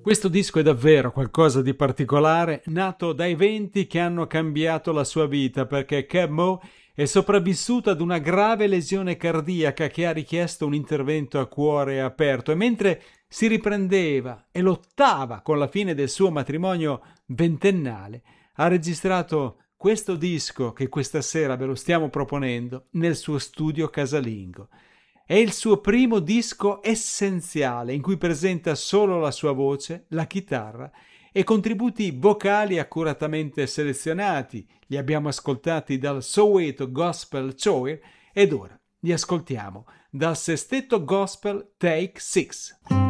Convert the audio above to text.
Questo disco è davvero qualcosa di particolare, nato da eventi che hanno cambiato la sua vita, perché Keb' Mo' è sopravvissuto ad una grave lesione cardiaca che ha richiesto un intervento a cuore aperto, e mentre si riprendeva e lottava con la fine del suo matrimonio ventennale, ha registrato questo disco che questa sera ve lo stiamo proponendo nel suo studio casalingo. È il suo primo disco essenziale in cui presenta solo la sua voce, la chitarra e contributi vocali accuratamente selezionati. Li abbiamo ascoltati dal Soweto Gospel Choir ed ora li ascoltiamo dal Sestetto Gospel Take 6.